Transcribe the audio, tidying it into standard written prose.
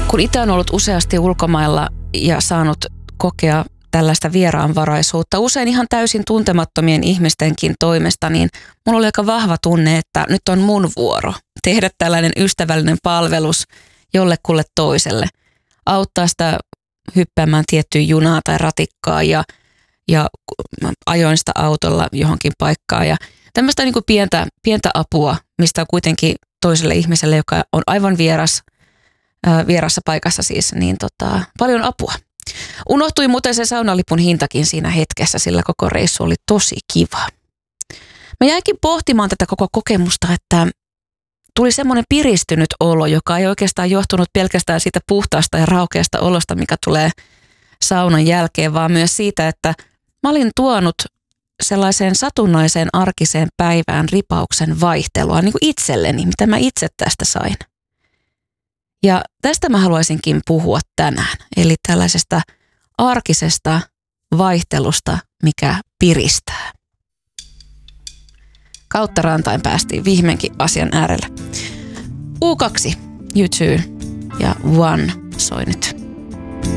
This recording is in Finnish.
Kun itse on ollut useasti ulkomailla ja saanut kokea tällaista vieraanvaraisuutta, usein ihan täysin tuntemattomien ihmistenkin toimesta, niin mulla oli aika vahva tunne, että nyt on mun vuoro tehdä tällainen ystävällinen palvelus jollekulle toiselle. Auttaa sitä hyppäämään tiettyyn junaa tai ratikkaa ja ajoin sitä autolla johonkin paikkaan. Ja tämmöistä niin kuin pientä apua, mistä on kuitenkin toiselle ihmiselle, joka on aivan vierassa paikassa siis, niin paljon apua. Unohtui muuten se saunalipun hintakin siinä hetkessä, sillä koko reissu oli tosi kiva. Mä jäinkin pohtimaan tätä koko kokemusta, että tuli semmoinen piristynyt olo, joka ei oikeastaan johtunut pelkästään siitä puhtaasta ja raukeasta olosta, mikä tulee saunan jälkeen, vaan myös siitä, että mä olin tuonut sellaiseen satunnaiseen arkiseen päivään ripauksen vaihtelua niin kuin itselleni, mitä mä itse tästä sain. Ja tästä mä haluaisinkin puhua tänään, eli tällaisesta arkisesta vaihtelusta, mikä piristää. Kautta rantain päästiin viimeinkin asian äärelle. U2, U2 ja One soi nyt.